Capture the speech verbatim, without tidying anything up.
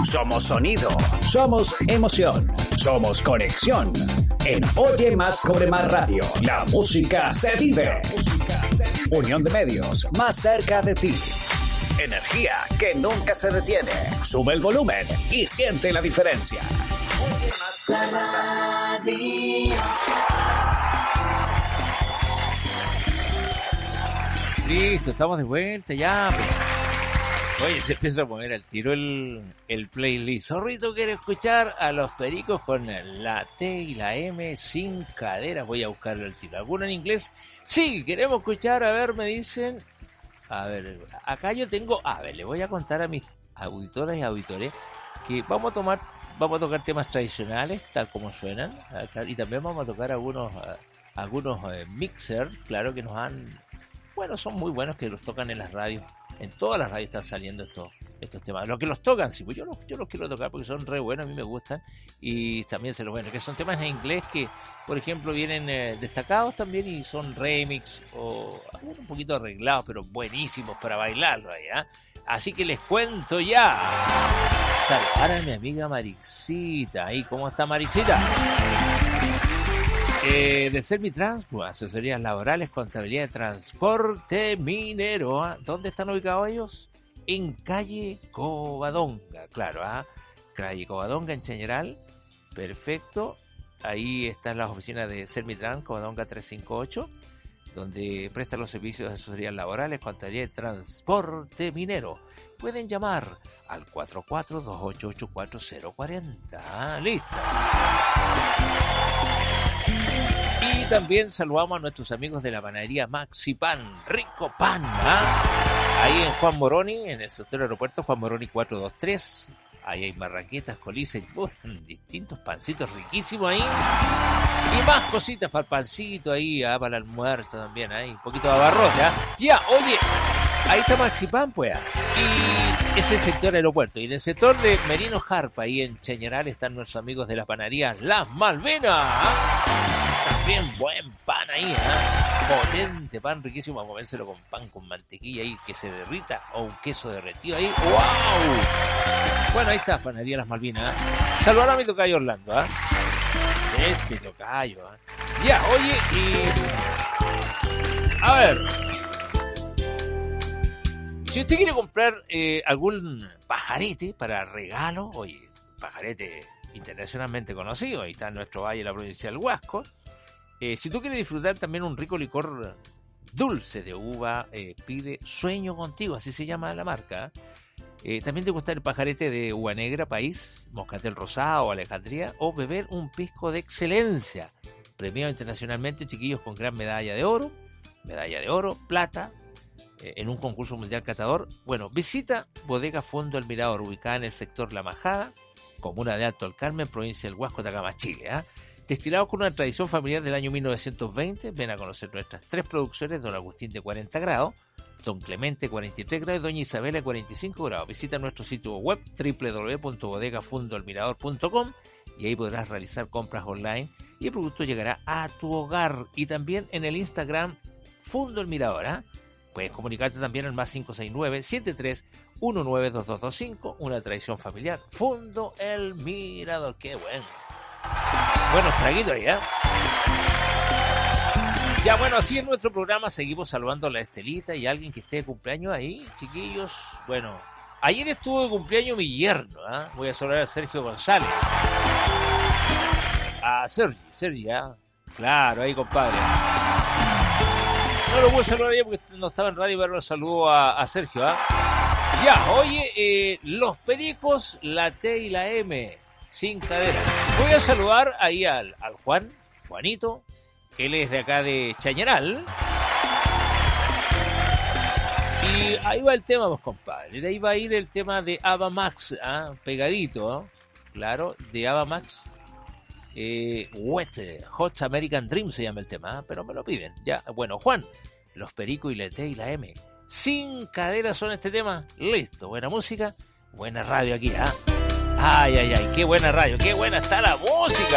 Somos sonido. Somos emoción. Somos conexión. En Oye Más Cobre Más Radio, la música se vive. Unión de medios, más cerca de ti. Energía que nunca se detiene. Sube el volumen y siente la diferencia. Oye Más Radio. Listo, estamos de vuelta ya. Oye, se empieza a poner al tiro el, el playlist. Zorrito quiere escuchar a los Pericos con la T y la M sin cadera. Voy a buscarlo al tiro. ¿Alguno en inglés? Sí, queremos escuchar. A ver, me dicen. A ver, acá yo tengo. A ver, le voy a contar a mis auditoras y auditores que vamos a tomar, vamos a tocar temas tradicionales, tal como suenan. Acá, y también vamos a tocar algunos, algunos eh, mixers, claro, que nos han. Bueno, son muy buenos, que los tocan en las radios. En todas las radios están saliendo estos estos temas. Los que los tocan, sí, pues yo los, yo los quiero tocar porque son re buenos, a mí me gustan. Y también se los bueno, que son temas en inglés que, por ejemplo, vienen eh, destacados también y son remix o algunos un poquito arreglados, pero buenísimos para bailarlo ahí, ¿eh? Así que les cuento ya. Saludar a mi amiga Marixita. Ahí, ¿cómo está Marixita? Eh, de Servitrans, pues, asesorías laborales, contabilidad de transporte minero. ¿eh? ¿Dónde están ubicados ellos? En calle Covadonga, claro, ¿ah? ¿eh? Calle Covadonga en Chañaral, perfecto. Ahí están las oficinas de Servitrans, Covadonga trescientos cincuenta y ocho, donde prestan los servicios de asesorías laborales, contabilidad de transporte minero. Pueden llamar al cuatro cuatro dos ocho ocho cuatro cero cuatro cero. ¿eh? Listo. Y también saludamos a nuestros amigos de la panadería Maxi Pan, rico pan, ¿ah? Ahí en Juan Moroni, en el sector aeropuerto, Juan Moroni cuatrocientos veintitrés. Ahí hay marraquetas, colices, uh, distintos pancitos riquísimos ahí. Y más cositas para el pancito ahí, ¿ah? Para el almuerzo también, ahí un poquito de abarrote, ¿ah? Ya, oye, ahí está Maxi Pan, pues. Y es el sector aeropuerto. Y en el sector de Merino Jarpa, ahí en Chañaral, están nuestros amigos de las panaderías Las Malvinas, ¿ah? También buen pan ahí, ¿eh? Potente pan, riquísimo, a comérselo con pan con mantequilla ahí que se derrita o un queso derretido ahí. ¡Wow! Bueno, ahí está, panadería Las Malvinas. ¿eh? Saludar a mi tocayo Orlando, ¿eh? Este tocayo, ¿eh? Ya, oye, y... A ver... Si usted quiere comprar eh, algún pajarete para regalo, oye, pajarete internacionalmente conocido, ahí está en nuestro valle, la provincia del Huasco. Eh, si tú quieres disfrutar también un rico licor dulce de uva, eh, pide Sueño Contigo, así se llama la marca. Eh, también te gusta el pajarete de uva negra, país, moscatel rosado, Alejandría, o beber un pisco de excelencia, premiado internacionalmente, chiquillos, con gran medalla de oro, medalla de oro, plata, eh, en un concurso mundial catador. Bueno, visita Bodega Fondo El Mirador, ubicada en el sector La Majada, comuna de Alto El Carmen, provincia del Huasco, Atacama, Chile, ¿eh? Destilados con una tradición familiar del año mil novecientos veinte, ven a conocer nuestras tres producciones: Don Agustín de cuarenta grados, Don Clemente cuarenta y tres grados y Doña Isabela cuarenta y cinco grados. Visita nuestro sitio web doble u doble u doble u punto bodega fondo el mirador punto com y ahí podrás realizar compras online y el producto llegará a tu hogar. Y también en el Instagram Fundo El Mirador, ¿eh? Puedes comunicarte también al más cinco seis nueve, siete tres uno nueve, dos dos dos cinco, una tradición familiar. Fundo El Mirador, qué bueno. Buenos traguitos ahí, ¿eh? Ya, bueno, así en nuestro programa seguimos saludando a la Estelita y a alguien que esté de cumpleaños ahí, chiquillos. Bueno, ayer estuvo de cumpleaños mi yerno, ¿eh? Voy a saludar a Sergio González. A Sergi, Sergi, ¿eh? Claro, ahí, compadre. No lo puedo saludar ayer porque no estaba en radio, pero lo saludo a, a Sergio, ¿eh? Ya, oye, eh, los Pericos, la T y la M, sin cadera. Voy a saludar ahí al, al Juan, Juanito, él es de acá de Chañaral. Y ahí va el tema, pues, compadre. De ahí va a ir el tema de Ava Max, ¿eh? Pegadito, ¿eh? Claro, de Ava Max. Eh, Wet, Hot American Dream se llama el tema, ¿eh? Pero me lo piden. Ya, bueno, Juan, los Pericos y la T y la M, sin cadera son este tema. Listo, buena música, buena radio aquí, ¿ah? ¿eh? Ay, ay, ay, qué buena radio, qué buena está la música.